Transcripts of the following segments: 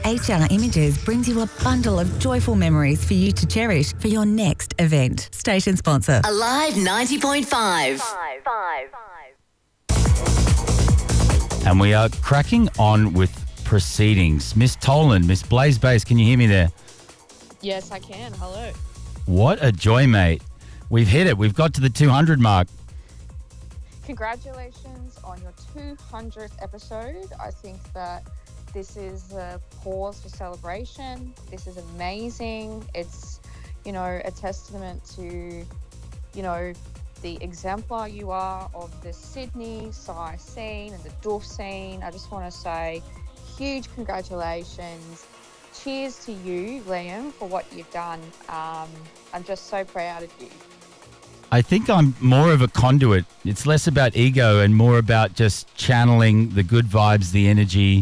HR Images brings you a bundle of joyful memories for you to cherish for your next event. Station sponsor. Alive 90.5. And we are cracking on with proceedings. Miss Tolan, Miss Blaze Bass, can you hear me there? Yes, I can. Hello. What a joy, mate. We've hit it. We've got to the 200 mark. Congratulations on your 200th episode. I think that this is a pause for celebration. This is amazing. It's, a testament to, the exemplar you are of the Sydney Psy scene and the Doof scene. I just want to say huge congratulations. Cheers to you, Liam, for what you've done. I'm just so proud of you. I think I'm more of a conduit. It's less about ego and more about just channeling the good vibes, the energy.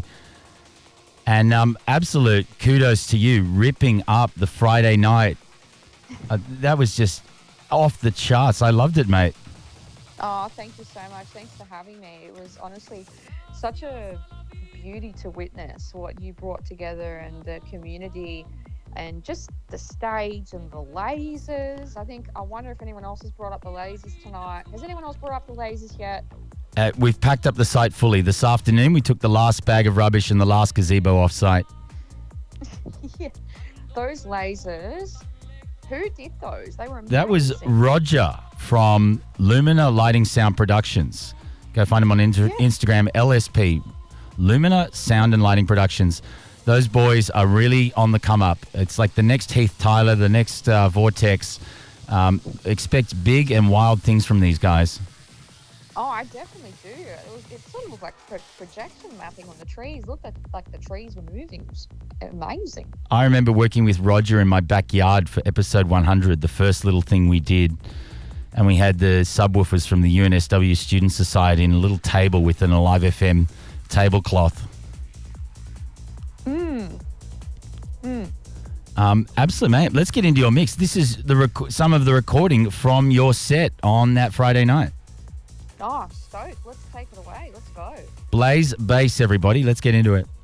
And absolute kudos to you ripping up the Friday night. That was just off the charts. I loved it, mate. Oh, thank you so much. Thanks for having me. It was honestly such a beauty to witness what you brought together and the community and just the stage and the lasers. I wonder if anyone else has brought up the lasers tonight. Has anyone else brought up the lasers yet? We've packed up the site fully. This afternoon, we took the last bag of rubbish and the last gazebo off site. Yeah. Those lasers, who did those? They were amazing. That was Roger from Lumina Lighting Sound Productions. Go find him on Instagram, LSP, Lumina Sound and Lighting Productions. Those boys are really on the come up. It's like the next Heath Tyler, the next Vortex. Expect big and wild things from these guys. Oh, I definitely do. It sort of looked like projection mapping on the trees. It looked like the trees were moving. It was amazing. I remember working with Roger in my backyard for episode 100, the first little thing we did. And we had the subwoofers from the UNSW Student Society in a little table with an Alive FM tablecloth. Absolutely, mate. Let's get into your mix. This is some of the recording from your set on that Friday night. Oh, stoked. Let's take it away. Let's go. Blaze Bass, everybody. Let's get into it.